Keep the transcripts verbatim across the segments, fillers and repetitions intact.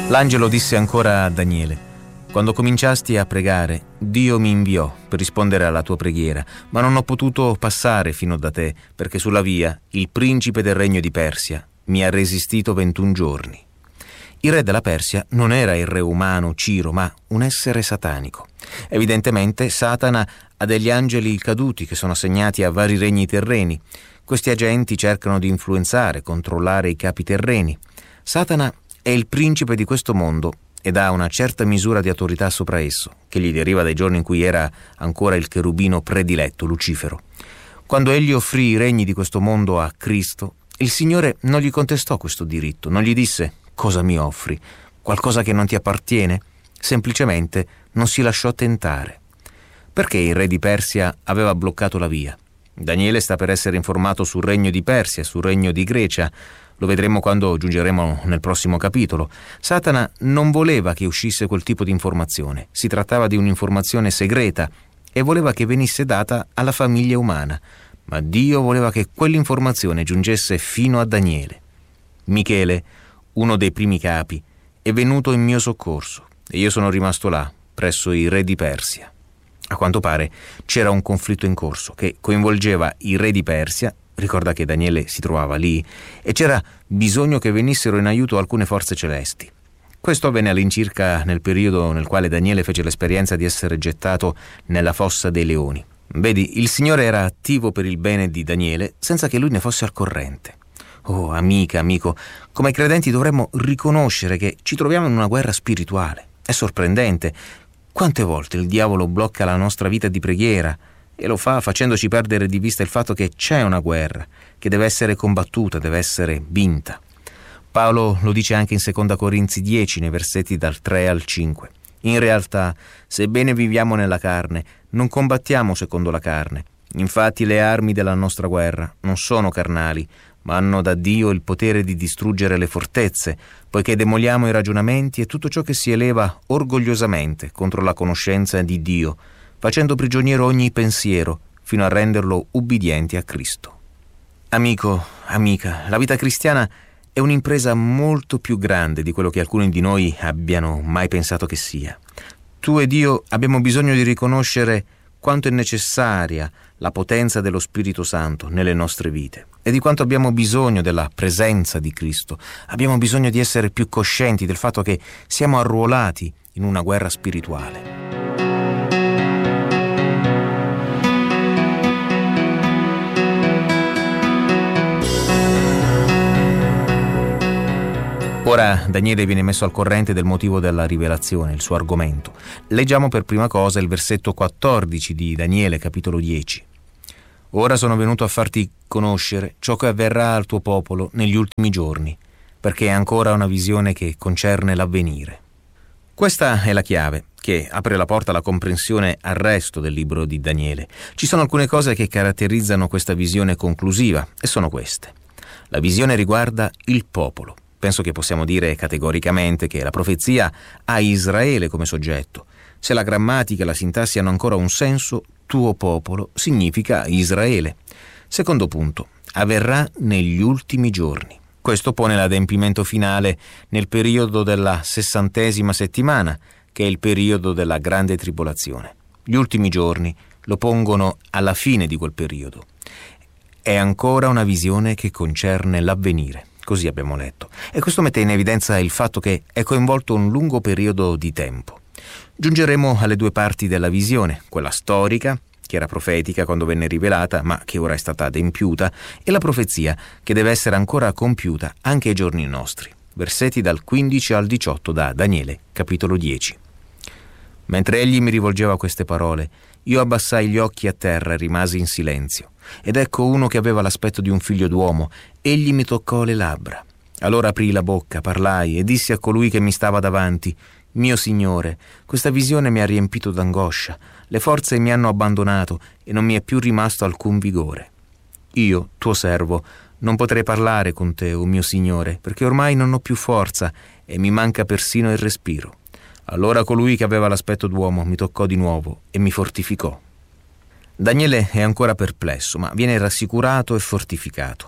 L'angelo disse ancora a Daniele: quando cominciasti a pregare, Dio mi inviò per rispondere alla tua preghiera, ma non ho potuto passare fino da te, perché sulla via il principe del regno di Persia mi ha resistito ventuno giorni. Il re della Persia non era il re umano Ciro, ma un essere satanico. Evidentemente Satana ha degli angeli caduti che sono assegnati a vari regni terreni. Questi agenti cercano di influenzare, controllare i capi terreni. Satana è il principe di questo mondo ed ha una certa misura di autorità sopra esso, che gli deriva dai giorni in cui era ancora il cherubino prediletto, Lucifero. Quando egli offrì i regni di questo mondo a Cristo, il Signore non gli contestò questo diritto, non gli disse: cosa mi offri? Qualcosa che non ti appartiene? Semplicemente non si lasciò tentare. Perché il re di Persia aveva bloccato la via? Daniele sta per essere informato sul regno di Persia, sul regno di Grecia. Lo vedremo quando giungeremo nel prossimo capitolo. Satana non voleva che uscisse quel tipo di informazione. Si trattava di un'informazione segreta e voleva che venisse data alla famiglia umana. Ma Dio voleva che quell'informazione giungesse fino a Daniele. Michele, uno dei primi capi, è venuto in mio soccorso e io sono rimasto là, presso il re di Persia. A quanto pare c'era un conflitto in corso che coinvolgeva il re di Persia. Ricorda che Daniele si trovava lì e c'era bisogno che venissero in aiuto alcune forze celesti. Questo avvenne all'incirca nel periodo nel quale Daniele fece l'esperienza di essere gettato nella fossa dei leoni. Vedi, il Signore era attivo per il bene di Daniele senza che lui ne fosse al corrente. Oh, amica, amico, come credenti dovremmo riconoscere che ci troviamo in una guerra spirituale. È sorprendente quante volte il diavolo blocca la nostra vita di preghiera e lo fa facendoci perdere di vista il fatto che c'è una guerra, che deve essere combattuta, deve essere vinta. Paolo lo dice anche in seconda Corinzi dieci, nei versetti dal tre al cinque. In realtà, sebbene viviamo nella carne, non combattiamo secondo la carne. Infatti le armi della nostra guerra non sono carnali, ma hanno da Dio il potere di distruggere le fortezze, poiché demoliamo i ragionamenti e tutto ciò che si eleva orgogliosamente contro la conoscenza di Dio, facendo prigioniero ogni pensiero, fino a renderlo ubbidienti a Cristo. Amico, amica, la vita cristiana è un'impresa molto più grande di quello che alcuni di noi abbiano mai pensato che sia. Tu ed io abbiamo bisogno di riconoscere quanto è necessaria la potenza dello Spirito Santo nelle nostre vite e di quanto abbiamo bisogno della presenza di Cristo. Abbiamo bisogno di essere più coscienti del fatto che siamo arruolati in una guerra spirituale. Ora Daniele viene messo al corrente del motivo della rivelazione, il suo argomento. Leggiamo per prima cosa il versetto quattordici di Daniele, capitolo dieci. Ora sono venuto a farti conoscere ciò che avverrà al tuo popolo negli ultimi giorni, perché è ancora una visione che concerne l'avvenire. Questa è la chiave che apre la porta alla comprensione al resto del libro di Daniele. Ci sono alcune cose che caratterizzano questa visione conclusiva e sono queste. La visione riguarda il popolo. Penso che possiamo dire categoricamente che la profezia ha Israele come soggetto. Se la grammatica e la sintassi hanno ancora un senso, tuo popolo significa Israele. Secondo punto, avverrà negli ultimi giorni. Questo pone l'adempimento finale nel periodo della sessantesima settimana, che è il periodo della grande tribolazione. Gli ultimi giorni lo pongono alla fine di quel periodo. È ancora una visione che concerne l'avvenire. Così abbiamo letto. E questo mette in evidenza il fatto che è coinvolto un lungo periodo di tempo. Giungeremo alle due parti della visione, quella storica, che era profetica quando venne rivelata, ma che ora è stata adempiuta, e la profezia, che deve essere ancora compiuta anche ai giorni nostri. Versetti dal quindici al diciotto da Daniele, capitolo dieci. Mentre egli mi rivolgeva queste parole, io abbassai gli occhi a terra e rimasi in silenzio. Ed ecco uno che aveva l'aspetto di un figlio d'uomo. Egli mi toccò le labbra. Allora aprii la bocca, parlai e dissi a colui che mi stava davanti: mio Signore, questa visione mi ha riempito d'angoscia. Le forze mi hanno abbandonato e non mi è più rimasto alcun vigore. Io, tuo servo, non potrei parlare con te, o mio Signore, perché ormai non ho più forza e mi manca persino il respiro. Allora colui che aveva l'aspetto d'uomo mi toccò di nuovo e mi fortificò. Daniele è ancora perplesso, ma viene rassicurato e fortificato.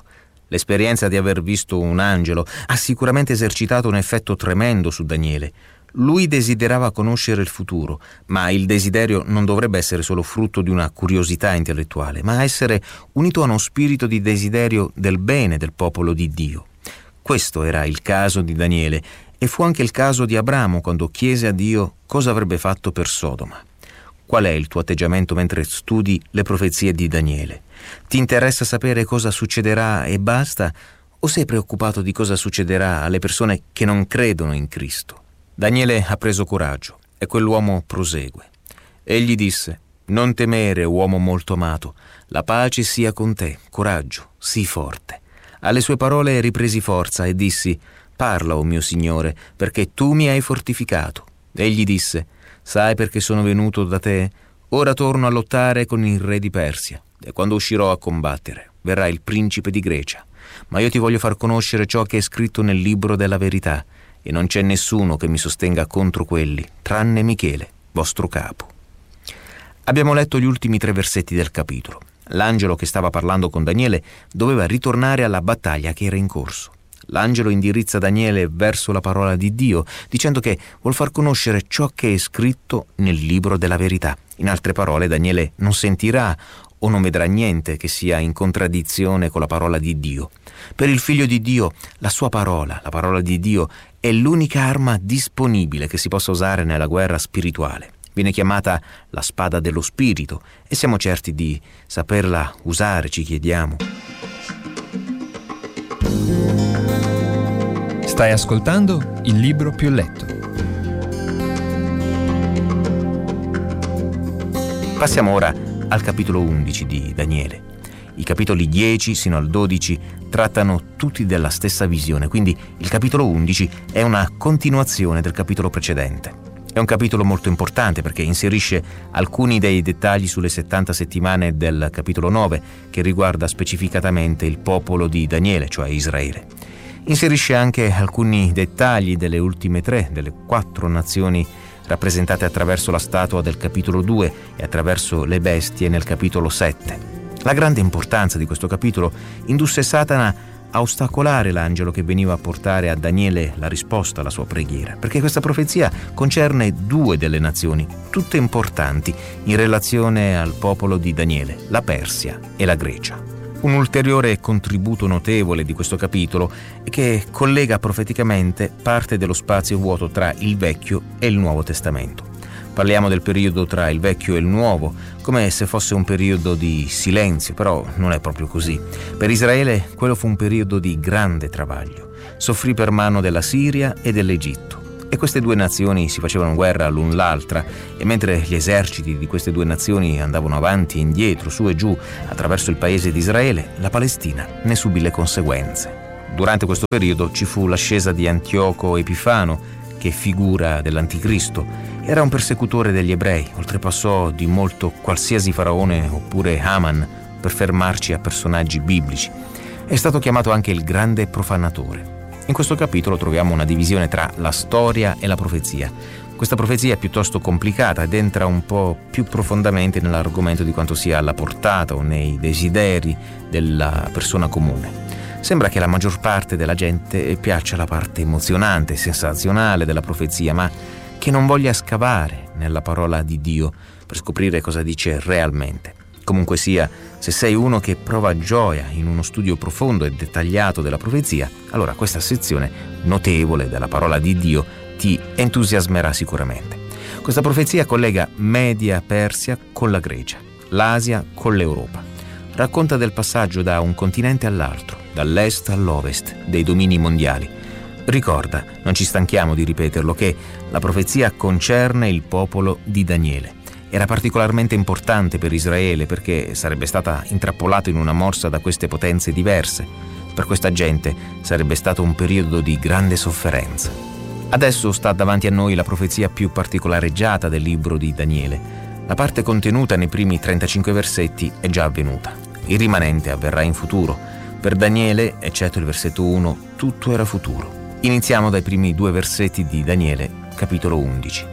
L'esperienza di aver visto un angelo ha sicuramente esercitato un effetto tremendo su Daniele. Lui desiderava conoscere il futuro, ma il desiderio non dovrebbe essere solo frutto di una curiosità intellettuale, ma essere unito a uno spirito di desiderio del bene del popolo di Dio. Questo era il caso di Daniele, e fu anche il caso di Abramo quando chiese a Dio cosa avrebbe fatto per Sodoma. Qual è il tuo atteggiamento mentre studi le profezie di Daniele? Ti interessa sapere cosa succederà e basta, o sei preoccupato di cosa succederà alle persone che non credono in Cristo? Daniele ha preso coraggio e quell'uomo prosegue. Egli disse: «Non temere, uomo molto amato, la pace sia con te, coraggio, sii forte». Alle sue parole ripresi forza e dissi: «Parla, o mio Signore, perché tu mi hai fortificato». Egli disse: «Sai perché sono venuto da te? Ora torno a lottare con il re di Persia, e quando uscirò a combattere verrà il principe di Grecia. Ma io ti voglio far conoscere ciò che è scritto nel libro della verità, e non c'è nessuno che mi sostenga contro quelli, tranne Michele, vostro capo». Abbiamo letto gli ultimi tre versetti del capitolo. L'angelo che stava parlando con Daniele doveva ritornare alla battaglia che era in corso. L'angelo indirizza Daniele verso la parola di Dio, dicendo che vuol far conoscere ciò che è scritto nel libro della verità. In altre parole, Daniele non sentirà o non vedrà niente che sia in contraddizione con la parola di Dio. Per il Figlio di Dio, la sua parola, la parola di Dio, è l'unica arma disponibile che si possa usare nella guerra spirituale. Viene chiamata la spada dello spirito e siamo certi di saperla usare, ci chiediamo. Stai ascoltando Il Libro Più Letto. Passiamo ora al capitolo undici di Daniele. I capitoli dieci sino al dodici trattano tutti della stessa visione, quindi il capitolo undici è una continuazione del capitolo precedente. È un capitolo molto importante perché inserisce alcuni dei dettagli sulle settanta settimane del capitolo nove, che riguarda specificatamente il popolo di Daniele, cioè Israele. Inserisce anche alcuni dettagli delle ultime tre, delle quattro nazioni rappresentate attraverso la statua del capitolo due e attraverso le bestie nel capitolo sette. La grande importanza di questo capitolo indusse Satana a ostacolare l'angelo che veniva a portare a Daniele la risposta alla sua preghiera, perché questa profezia concerne due delle nazioni, tutte importanti in relazione al popolo di Daniele, la Persia e la Grecia. Un ulteriore contributo notevole di questo capitolo è che collega profeticamente parte dello spazio vuoto tra il Vecchio e il Nuovo Testamento. Parliamo del periodo tra il Vecchio e il Nuovo, come se fosse un periodo di silenzio, però non è proprio così. Per Israele quello fu un periodo di grande travaglio. Soffrì per mano della Siria e dell'Egitto. E queste due nazioni si facevano guerra l'un l'altra, e mentre gli eserciti di queste due nazioni andavano avanti e indietro, su e giù, attraverso il paese di Israele, la Palestina ne subì le conseguenze. Durante questo periodo ci fu l'ascesa di Antioco Epifano, che è figura dell'Anticristo. Era un persecutore degli ebrei, oltrepassò di molto qualsiasi faraone oppure Haman per fermarci a personaggi biblici. È stato chiamato anche il grande profanatore. In questo capitolo troviamo una divisione tra la storia e la profezia. Questa profezia è piuttosto complicata ed entra un po' più profondamente nell'argomento di quanto sia alla portata o nei desideri della persona comune. Sembra che la maggior parte della gente piaccia la parte emozionante, sensazionale della profezia, ma che non voglia scavare nella parola di Dio per scoprire cosa dice realmente. Comunque sia, se sei uno che prova gioia in uno studio profondo e dettagliato della profezia, allora questa sezione notevole della parola di Dio ti entusiasmerà sicuramente. Questa profezia collega Media Persia con la Grecia, l'Asia con l'Europa. Racconta del passaggio da un continente all'altro, dall'est all'ovest, dei domini mondiali. Ricorda, non ci stanchiamo di ripeterlo, che la profezia concerne il popolo di Daniele. Era particolarmente importante per Israele perché sarebbe stata intrappolata in una morsa da queste potenze diverse. Per questa gente sarebbe stato un periodo di grande sofferenza. Adesso sta davanti a noi la profezia più particolareggiata del libro di Daniele. La parte contenuta nei primi trentacinque versetti è già avvenuta. Il rimanente avverrà in futuro. Per Daniele, eccetto il versetto uno, tutto era futuro. Iniziamo dai primi due versetti di Daniele, capitolo undici.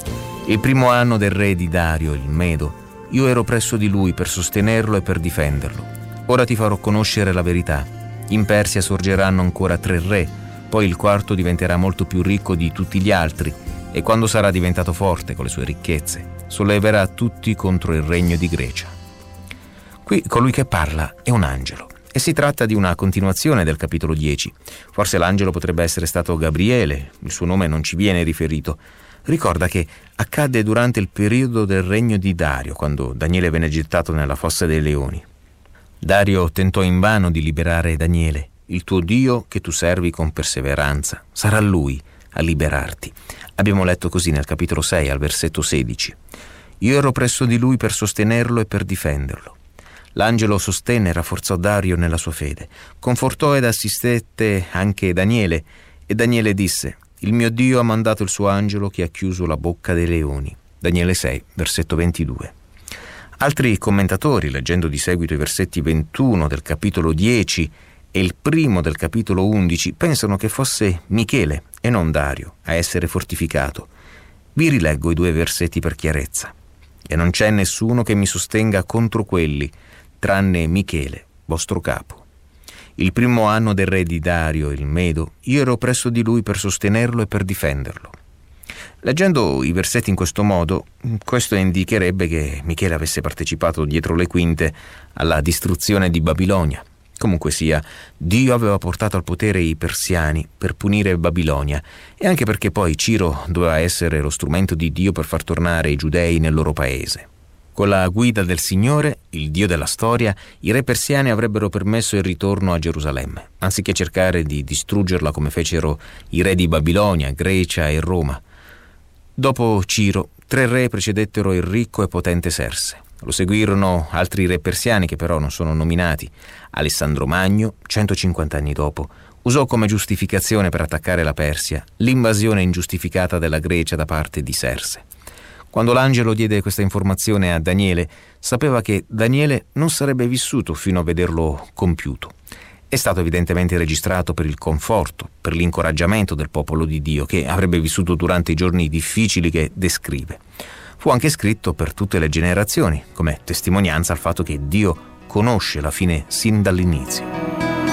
Il primo anno del re di Dario, il Medo, io ero presso di lui per sostenerlo e per difenderlo. Ora ti farò conoscere la verità. In Persia sorgeranno ancora tre re, poi il quarto diventerà molto più ricco di tutti gli altri e quando sarà diventato forte con le sue ricchezze, solleverà tutti contro il regno di Grecia. Qui colui che parla è un angelo e si tratta di una continuazione del capitolo dieci. Forse l'angelo potrebbe essere stato Gabriele, il suo nome non ci viene riferito. Ricorda che accadde durante il periodo del regno di Dario, quando Daniele venne gettato nella fossa dei leoni. Dario tentò invano di liberare Daniele. Il tuo Dio, che tu servi con perseveranza, sarà Lui a liberarti. Abbiamo letto così nel capitolo sei, al versetto sedici. Io ero presso di Lui per sostenerlo e per difenderlo. L'angelo sostenne e rafforzò Dario nella sua fede. Confortò ed assistette anche Daniele, e Daniele disse: il mio Dio ha mandato il suo angelo che ha chiuso la bocca dei leoni. Daniele sei, versetto ventidue. Altri commentatori, leggendo di seguito i versetti ventuno del capitolo dieci e il primo del capitolo undici, pensano che fosse Michele e non Dario a essere fortificato. Vi rileggo i due versetti per chiarezza. E non c'è nessuno che mi sostenga contro quelli, tranne Michele, vostro capo. Il primo anno del re di Dario, il Medo, io ero presso di lui per sostenerlo e per difenderlo. Leggendo i versetti in questo modo, questo indicherebbe che Michele avesse partecipato dietro le quinte alla distruzione di Babilonia. Comunque sia, Dio aveva portato al potere i persiani per punire Babilonia e anche perché poi Ciro doveva essere lo strumento di Dio per far tornare i giudei nel loro paese. Con la guida del Signore, il Dio della storia, i re persiani avrebbero permesso il ritorno a Gerusalemme, anziché cercare di distruggerla come fecero i re di Babilonia, Grecia e Roma. Dopo Ciro, tre re precedettero il ricco e potente Serse. Lo seguirono altri re persiani che però non sono nominati. Alessandro Magno, centocinquanta anni dopo, usò come giustificazione per attaccare la Persia l'invasione ingiustificata della Grecia da parte di Serse. Quando l'angelo diede questa informazione a Daniele, sapeva che Daniele non sarebbe vissuto fino a vederlo compiuto. È stato evidentemente registrato per il conforto, per l'incoraggiamento del popolo di Dio, che avrebbe vissuto durante i giorni difficili che descrive. Fu anche scritto per tutte le generazioni, come testimonianza al fatto che Dio conosce la fine sin dall'inizio.